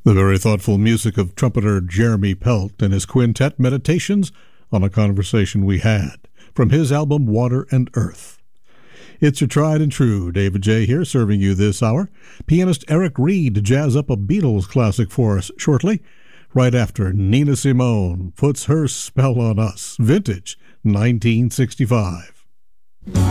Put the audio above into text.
The very thoughtful music of trumpeter Jeremy Pelt and his quintet Meditations on a Conversation We Had, from his album Water and Earth. It's your tried and true David J. here, serving you this hour. Pianist Eric Reed jazz up a Beatles classic for us shortly, right after Nina Simone puts her spell on us. Vintage 1965.